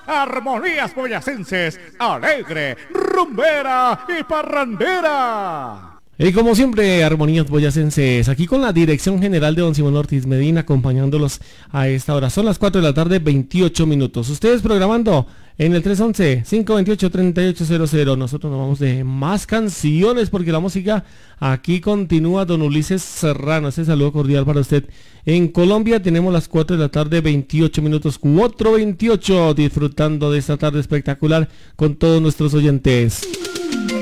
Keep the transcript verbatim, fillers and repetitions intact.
Armonías Boyacenses, alegre, rumbera y parrandera. Y como siempre, Armonías Boyacenses, aquí con la dirección general de don Simón Ortiz Medina, acompañándolos a esta hora. Son las cuatro de la tarde, veintiocho minutos. Ustedes programando en el tres once, cinco veintiocho, treinta y ocho cero cero. Nosotros nos vamos de más canciones porque la música aquí continúa. Don Ulises Serrano, ese saludo cordial para usted. En Colombia tenemos las cuatro de la tarde, veintiocho minutos, cuatro veintiocho, disfrutando de esta tarde espectacular con todos nuestros oyentes.